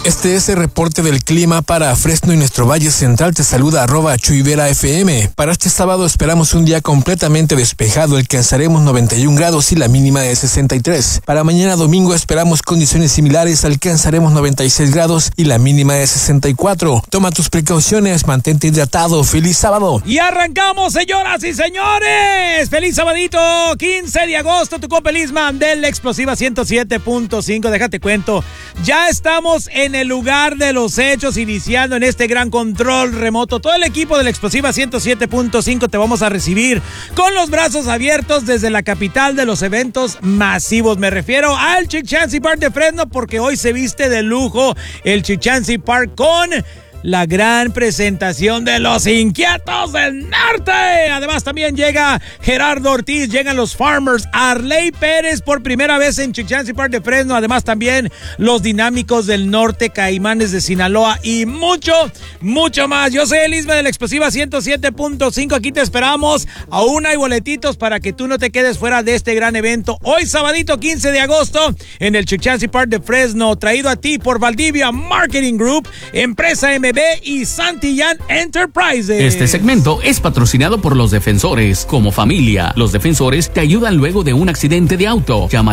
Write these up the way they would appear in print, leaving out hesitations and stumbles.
Este es el reporte del clima para Fresno y nuestro Valle Central. Te saluda @ChuyVeraFM. Para este sábado esperamos un día completamente despejado. Alcanzaremos 91 grados y la mínima de 63. Para mañana domingo esperamos condiciones similares. Alcanzaremos 96 grados y la mínima de 64. Toma tus precauciones, mantente hidratado. ¡Feliz sábado! Y arrancamos, señoras y señores. ¡Feliz sabadito! 15 de agosto, tu compa Lisman de la Explosiva 107.5. Déjate cuento, ya estamos en el lugar de los hechos, iniciando en este gran control remoto. Todo el equipo de la Explosiva 107.5 te vamos a recibir con los brazos abiertos desde la capital de los eventos masivos. Me refiero al Chick Chansey Park de Fresno, porque hoy se viste de lujo el Chick Chansey Park con la gran presentación de los Inquietos del Norte. Además también llega Gerardo Ortiz, llegan los Farmers, Arley Pérez por primera vez en Chick Chansey Park de Fresno. Además también los Dinámicos del Norte, Caimanes de Sinaloa y mucho más. Yo soy Elisma de la Explosiva 107.5. Aquí te esperamos. Aún hay boletitos para que tú no te quedes fuera de este gran evento. Hoy sabadito 15 de agosto en el Chick Chansey Park de Fresno, traído a ti por Valdivia Marketing Group, Empresa MB y Santillán Enterprises. Este segmento es patrocinado por Los Defensores. Como familia, Los Defensores te ayudan luego de un accidente de auto. Llama al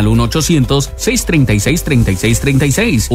1-800-636-3636.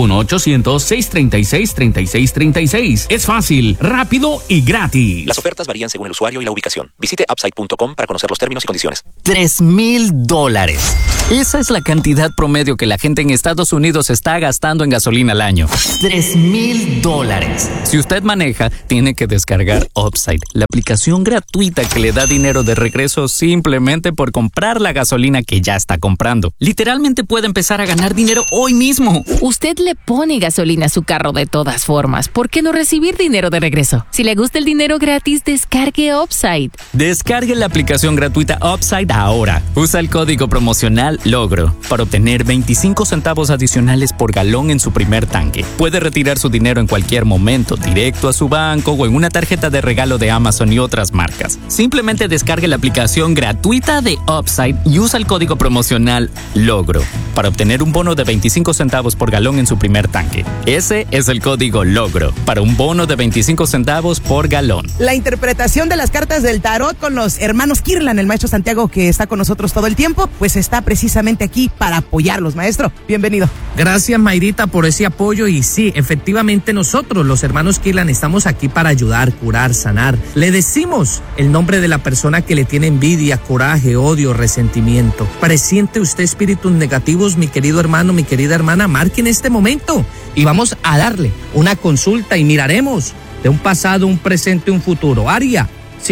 1-800-636-3636. Es fácil, rápido y gratis. Las ofertas varían según el usuario y la ubicación. Visite upside.com para conocer los términos y condiciones. $3,000. Esa es la cantidad promedio que la gente en Estados Unidos está gastando en gasolina al año. $3,000. Si usted maneja, tiene que descargar Upside, la aplicación gratuita que le da dinero de regreso simplemente por comprar la gasolina que ya está comprando. Literalmente puede empezar a ganar dinero hoy mismo. Usted le pone gasolina a su carro de todas formas. ¿Por qué no recibir dinero de regreso? Si le gusta el dinero gratis, descargue Upside. Descargue la aplicación gratuita Upside ahora. Usa el código promocional LOGRO para obtener 25 centavos adicionales por galón en su primer tanque. Puede retirar su dinero en cualquier momento, directo a su banco o en una tarjeta de regalo de Amazon y otras marcas. Simplemente descargue la aplicación gratuita de Upside y usa el código promocional LOGRO para obtener un bono de 25 centavos por galón en su primer tanque. Ese es el código LOGRO para un bono de 25 centavos por galón. La interpretación de las cartas del tarot con los hermanos Kirlan, el maestro Santiago que está con nosotros todo el tiempo, pues está precisamente aquí para apoyarlos. Maestro, bienvenido. Gracias, Mayrita, por ese apoyo. Y sí, efectivamente nosotros, los hermanos Kirlan, estamos aquí para ayudar, curar, sanar. Le decimos el nombre de la persona que le tiene envidia, coraje, odio, resentimiento. Presiente usted espíritus negativos, mi querido hermano, mi querida hermana, marque en este momento y vamos a darle una consulta y miraremos de un pasado, un presente, un futuro. Área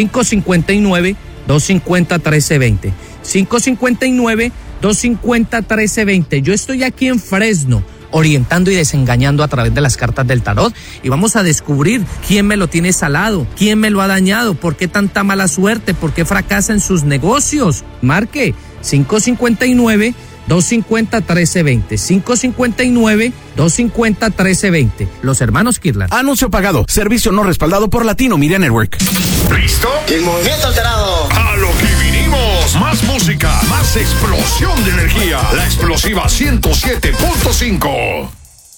559-250-1320. 559-250-1320. Yo estoy aquí en Fresno, orientando y desengañando a través de las cartas del tarot, y vamos a descubrir quién me lo tiene salado, quién me lo ha dañado, por qué tanta mala suerte, por qué fracasa en sus negocios. Marque 559-250-1320. 559-250-1320. Los hermanos Kirlan. Anuncio pagado. Servicio no respaldado por Latino Media Network. ¿Listo? El movimiento alterado. A lo que vinimos. Más música, más explosión de energía. La Explosiva 107.5.